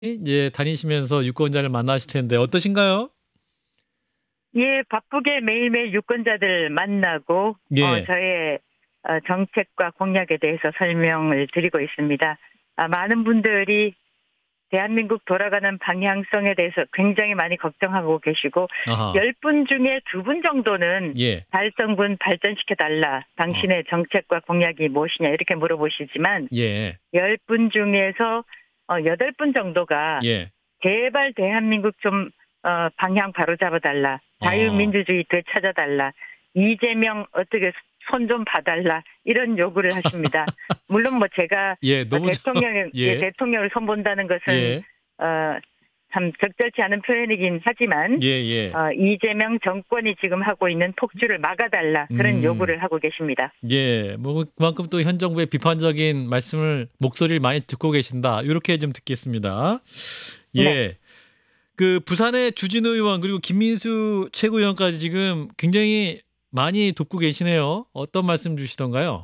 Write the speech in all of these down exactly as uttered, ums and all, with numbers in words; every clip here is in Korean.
이제 다니시면서 유권자를 만나실 텐데 어떠신가요? 예, 바쁘게 매일매일 유권자들 만나고 어 예. 저의 어 정책과 공약에 대해서 설명을 드리고 있습니다. 아 많은 분들이 대한민국 돌아가는 방향성에 대해서 굉장히 많이 걱정하고 계시고 아하. 열 분 중에 두 분 정도는 예. "달성군 발전시켜 달라. 어. 당신의 정책과 공약이 무엇이냐." 이렇게 물어보시지만 예. 열 분 중에서 어 여덟 분 정도가 예. "제발 대한민국 좀 어 방향 바로잡아 달라. 어. 자유민주주의 되찾아 달라. 이재명 어떻게 손 좀 봐 달라." 이런 요구를 하십니다. 물론 뭐 제가 예. 어 너무 저 대통령의 예 예. 대통령을 손본다는 것은 예. 어 참 적절치 않은 표현이긴 하지만 예예. 어 "이재명 정권이 지금 하고 있는 폭주를 막아 달라." 그런 음. 요구를 하고 계십니다. 예. 뭐 그만큼 또 현 정부의 비판적인 말씀을 목소리를 많이 듣고 계신다. 요렇게 좀 듣겠습니다. 네. 예. 그 부산의 주진우 의원 그리고 김민수 최고위원까지 지금 굉장히 많이 돕고 계시네요. 어떤 말씀 주시던가요?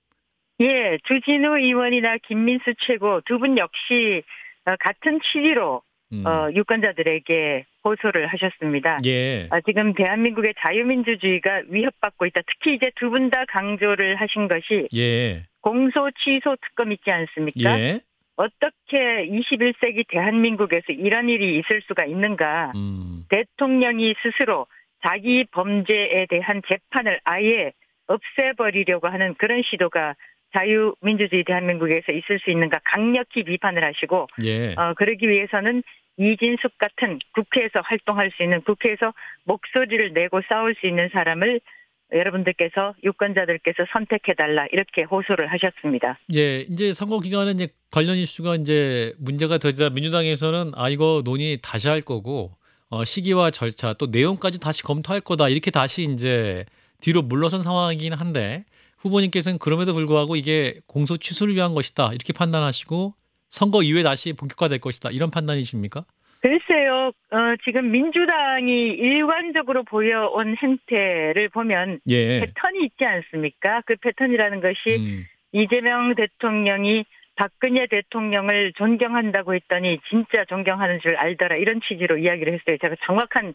예. 주진우 의원이나 김민수 최고 두 분 역시 어 같은 취지로 어 음. 유권자들에게 호소를 하셨습니다. 예. 아 지금 대한민국의 자유민주주의가 위협받고 있다. 특히 이제 두 분 다 강조를 하신 것이 예. 공소 취소 특검 있지 않습니까? 예. 어떻게 이십일 세기 대한민국에서 이런 일이 있을 수가 있는가. 음. 대통령이 스스로 자기 범죄에 대한 재판을 아예 없애버리려고 하는 그런 시도가 자유민주주의 대한민국에서 있을 수 있는가 강력히 비판을 하시고 예. 어 그러기 위해서는 이진숙 같은 국회에서 활동할 수 있는 국회에서 목소리를 내고 싸울 수 있는 사람을 여러분들께서 유권자들께서 선택해 달라 이렇게 호소를 하셨습니다. 예. 인제 선거 기간에 인제 관련 이슈가 인제 문제가 되자 민주당에서는 "아 이거 논의 다시 할 거고 어 시기와 절차 또 내용까지 다시 검토할 거다." 이렇게 다시 인제 뒤로 물러선 상황이긴 한데 후보님께서는 그럼에도 불구하고 "이게 공소 취소를 위한 것이다." 이렇게 판단하시고 "선거 이후에 다시 본격화될 것이다." 이런 판단이십니까? 글쎄요. 어 지금 민주당이 일관적으로 보여온 행태를 보면 예. 패턴이 있지 않습니까? 그 패턴이라는 것이 음. 이재명 대통령이 박근혜 대통령을 존경한다고 했더니 "진짜 존경하는 줄 알더라." 이런 취지로 이야기를 했어요. 제가 정확한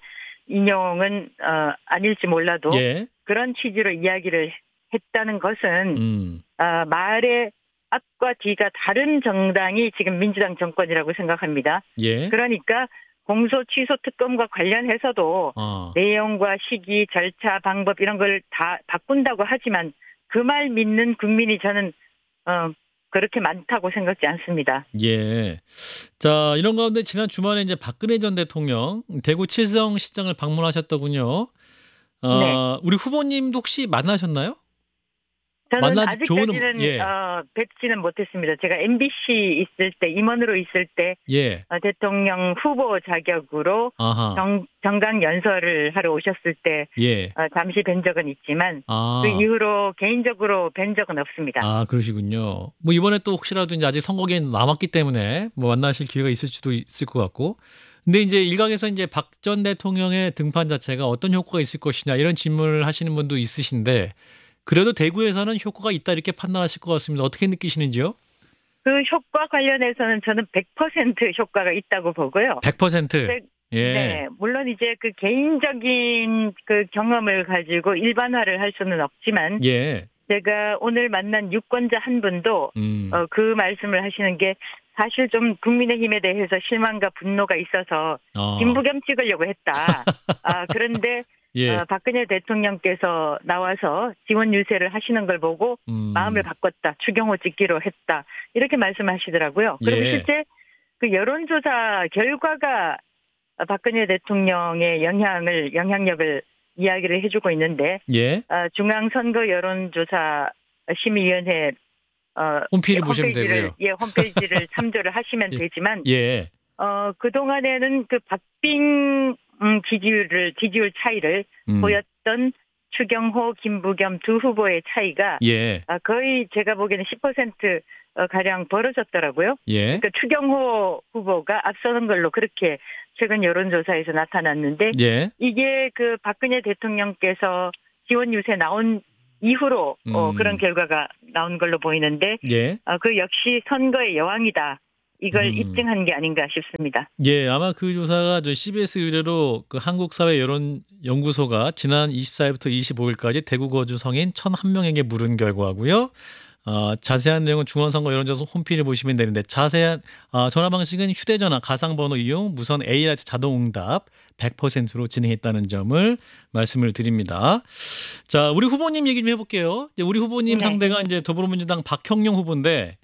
인용은 어 아닐지 몰라도 예. 그런 취지로 이야기를 했다는 것은 음. 아 말의 앞과 뒤가 다른 정당이 지금 민주당 정권이라고 생각합니다. 예. 그러니까 공소 취소 특검과 관련해서도 어. 내용과 시기, 절차, 방법 이런 걸 다 바꾼다고 하지만 그 말 믿는 국민이 저는 어 그렇게 많다고 생각지 않습니다. 예. 자 이런 가운데 지난 주말에 인제 박근혜 전 대통령 대구 칠성시장을 방문하셨더군요. 네. 어 우리 후보님도 혹시 만나셨나요? 저는 만나지 좋은 아직까지는 예. 어 뵙지는 못했습니다. 제가 엠비씨 있을 때 임원으로 있을 때 예. 어 대통령 후보 자격으로 아하. 정 정강 연설을 하러 오셨을 때 예. 어 잠시 뵌 적은 있지만 그 아. 이후로 개인적으로 뵌 적은 없습니다. 아 그러시군요. 뭐 이번에 또 혹시라도 인제 아직 선거 기간이 남았기 때문에 뭐 만나실 기회가 있을 수도 있을 것 같고. 근데 인제 일각에서 인제 "박 전 대통령의 등판 자체가 어떤 효과가 있을 것이냐." 이런 질문을 하시는 분도 있으신데 그래도 대구에서는 효과가 있다 이렇게 판단하실 것 같습니다. 어떻게 느끼시는지요? 그 효과 관련해서는 저는 백 퍼센트 효과가 있다고 보고요. 백 퍼센트. 제 예. 네. 물론 이제 그 개인적인 그 경험을 가지고 일반화를 할 수는 없지만 예. 제가 오늘 만난 유권자 한 분도 음. 어 그 말씀을 하시는 게 "사실 좀 국민의힘에 대해서 실망과 분노가 있어서 어. 진부겸 찍으려고 했다. 아 그런데 예. 어 박근혜 대통령께서 나와서 지원 유세를 하시는 걸 보고 마음을 음. 바꿨다. 추경호 찍기로 했다." 이렇게 말씀하시더라고요. 그리고 예. 실제 그 여론조사 결과가 어 박근혜 대통령의 영향을 영향력을 이야기를 해 주고 있는데 예. 어 중앙선거 여론조사 심의위원회 어 홈피를 보시면 홈페이지를 되고요. 예 홈페이지를 참조를 하시면 예. 되지만 예. 어 그동안에는 그 박빙 음 지지율을 지지율 차이를 음. 보였던 추경호, 김부겸 두 후보의 차이가 예. 아 거의 제가 보기에는 십 퍼센트 어 가량 벌어졌더라고요. 예. 그러니까 추경호 후보가 앞서는 걸로 그렇게 최근 여론조사에서 나타났는데 예. 이게 그 박근혜 대통령께서 지원 유세 나온 이후로 어 그런 음. 결과가 나온 걸로 보이는데 예. 어 그 역시 '선거의 여왕이다.' 이걸 음. 입증한 게 아닌가 싶습니다. 예, 아마 그 조사가 저 씨비에스 의뢰로 그 한국사회여론연구소가 지난 이십사일부터 이십오일까지 대구 거주 성인 천일 명에게 물은 결과고요. 어, 자세한 내용은 중앙선거 여론조사 홈페이지를 보시면 되는데 자세한 어, 전화 방식은 휴대전화 가상번호 이용 무선 에이아르 자동응답 백 퍼센트로 진행했다는 점을 말씀을 드립니다. 자, 우리 후보님 얘기 좀 해볼게요. 이제 우리 후보님 네. 상대가 이제 더불어민주당 박형용 후보인데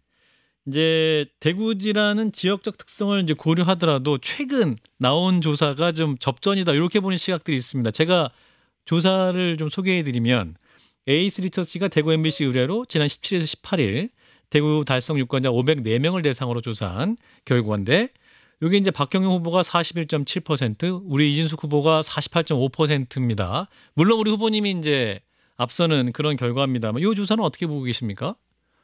이제 대구지라는 지역적 특성을 이제 고려하더라도 최근 나온 조사가 좀 접전이다 이렇게 보는 시각들이 있습니다. 제가 조사를 좀 소개해드리면 에이스 리서치가 대구 엠비씨 의뢰로 지난 십칠일에서 십팔일 대구 달성 유권자 오백사 명을 대상으로 조사한 결과인데 여기 이제 박형용 후보가 사십일 점 칠 퍼센트, 우리 이진숙 후보가 사십팔 점 오 퍼센트입니다. 물론 우리 후보님이 이제 앞서는 그런 결과입니다만 이 조사는 어떻게 보고 계십니까?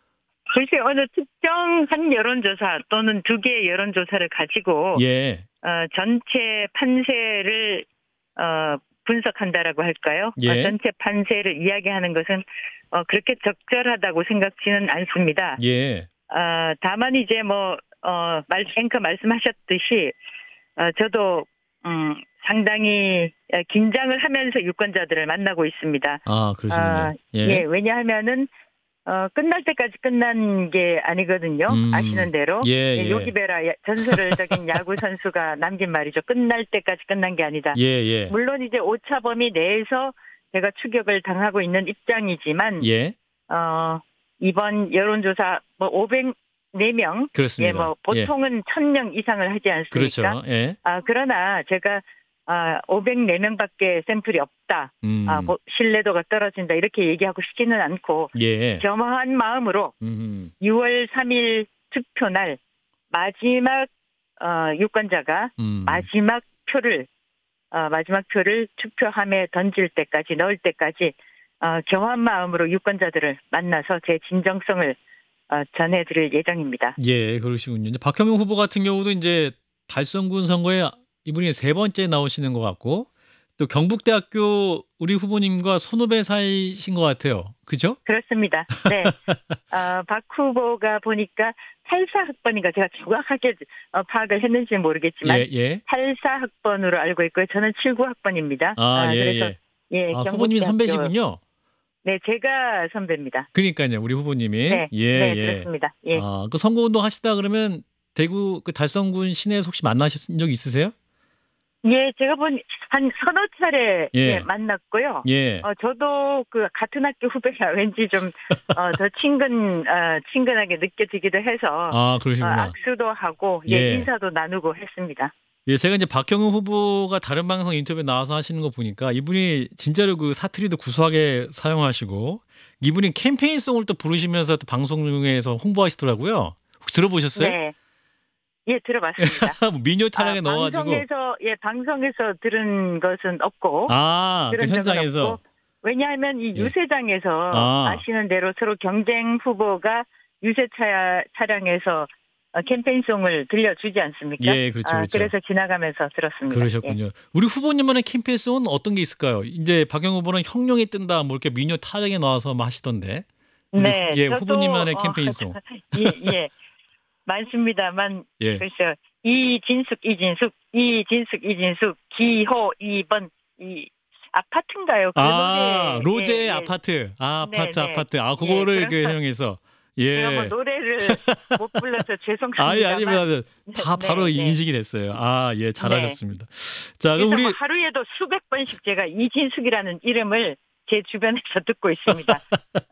글쎄 어느 특정한 여론조사 또는 두 개의 여론조사를 가지고 예, 어, 전체 판세를 어, 분석한다라고 할까요? 예. 어, 전체 판세를 이야기하는 것은 어, 그렇게 적절하다고 생각지는 않습니다. 예, 어, 다만 이제 뭐 어, 말, 앵커 말씀하셨듯이 어, 저도 음, 상당히 어, 긴장을 하면서 유권자들을 만나고 있습니다. 아 그러시군요. 아, 예, 예, 왜냐하면은 어, 끝날 때까지 끝난 게 아니거든요. 음, 아시는 대로. 예, 예. 요기베라 야- 전설적인 야구 선수가 남긴 말이죠. 끝날 때까지 끝난 게 아니다. 예, 예, 물론 이제 오차 범위 내에서 제가 추격을 당하고 있는 입장이지만, 예, 어, 이번 여론조사 뭐 오백사 명, 그렇습니다. 예, 뭐 보통은 천 명 이상을 하지 않습니까? 그렇죠. 예, 아, 그러나 제가 아, 오백사 명밖에 샘플이 없다. 음, 아, 뭐 신뢰도가 떨어진다. 이렇게 얘기하고 싶지는 않고 예, 겸허한 마음으로 음, 유월 삼일 투표 날 마지막 어, 유권자가 음, 마지막 표를 어, 마지막 표를 투표함에 던질 때까지 넣을 때까지 어, 겸허한 마음으로 유권자들을 만나서 제 진정성을 어, 전해드릴 예정입니다. 예, 그러시군요. 이제 박형용 후보 같은 경우도 이제 달성군 선거에 이분이 세 번째 나오시는 것 같고 또 경북대학교 우리 후보님과 선후배 사이신 것 같아요. 그죠? 그렇습니다. 네, 어, 박 후보가 보니까 팔십사 학번인가 제가 정확하게 어, 파악을 했는지 모르겠지만 예, 예. 팔십사 학번으로 알고 있고요. 저는 칠십구 학번입니다. 아, 예, 그래서 예. 예, 아, 후보님이 경북대학교- 선배시군요. 네, 제가 선배입니다. 그러니까요, 우리 후보님이. 네, 예, 네, 예. 그렇습니다. 예, 아, 그 선거운동 하시다 그러면 대구 그 달성군 시내에서 혹시 만나신 적 있으세요? 예, 제가 본 한 서너 차례 예. 예, 만났고요. 예. 어, 저도 그 같은 학교 후배가 왠지 좀 어, 더 친근 어, 친근하게 느껴지기도 해서 아, 어, 그러시구나. 악수도 하고 예, 예. 인사도 나누고 했습니다. 예, 제가 이제 박형우 후보가 다른 방송 인터뷰에 나와서 하시는 거 보니까 이분이 진짜로 그 사투리도 구수하게 사용하시고 이분이 캠페인송을 또 부르시면서 또 방송 중에서 홍보하시더라고요. 혹시 들어보셨어요? 네, 예, 들어봤습니다. 뭐 미녀 타령에 아, 넣어가지고. 방송에서 예 방송에서 들은 것은 없고 아, 그 그런 적은 현장에서. 없고, 왜냐하면 이 예. 유세장에서 아. 아시는 대로 서로 경쟁 후보가 유세 차, 차량에서 어, 캠페인송을 들려주지 않습니까? 예, 그렇죠, 아, 그렇죠. 그래서 지나가면서 들었습니다. 그러셨군요. 우리 후보님만의 캠페인송은 어떤 게 있을까요? 이제 박영호 후보는 형룡이 뜬다, 뭐 이렇게 미녀 타령에 나와서 막 하시던데. 예, 우리 네, 후- 예, 저도, 후보님만의 어, 캠페인송. 예, 예, 많습니다만 예. 글쎄요. 이진숙, 이진숙, 이진숙, 이진숙, 기호 이 번, 이 아파트인가요? 그 아, 노래. 로제 예, 예. 아파트. 아, 네, 아파트, 네. 아파트. 아, 예, 그거를 그 그래서 형용해서. 제가 뭐 예. 노래를 못 불러서 아니, 죄송합니다만. 아니면 다 네, 바로 네. 인식이 됐어요. 아, 예, 잘하셨습니다. 자, 그래서 그럼 우리 뭐 하루에도 수백 번씩 제가 이진숙이라는 이름을 제 주변에서 듣고 있습니다.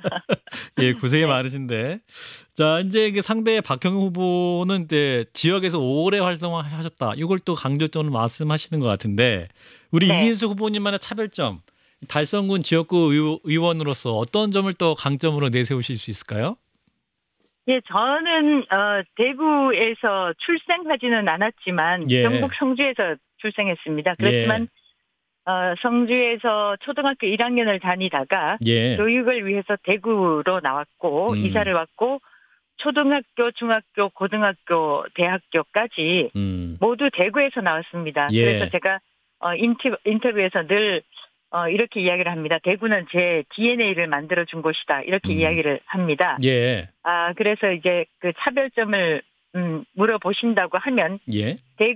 예, 고생이 네. 많으신데. 자, 이제 그 상대 박형우 후보는 이제 지역에서 오래 활동하셨다. 이걸 또 강조점을 말씀하시는 것 같은데, 우리 네. 이인수 후보님만의 차별점, 달성군 지역구 의- 의원으로서 어떤 점을 또 강점으로 내세우실 수 있을까요? 예, 저는 어, 대구에서 출생하지는 않았지만 예. 경북 성주에서 출생했습니다. 그렇지만 어, 성주에서 초등학교 일 학년을 다니다가 예. 교육을 위해서 대구로 나왔고 음. 이사를 왔고 초등학교, 중학교, 고등학교, 대학교까지 음. 모두 대구에서 나왔습니다. 예. 그래서 제가 어, 인터, 인터뷰에서 늘 어, 이렇게 이야기를 합니다. 대구는 제 디엔에이를 만들어준 곳이다. 이렇게 음. 이야기를 합니다. 예. 아, 그래서 이제 그 차별점을 음, 물어보신다고 하면 예.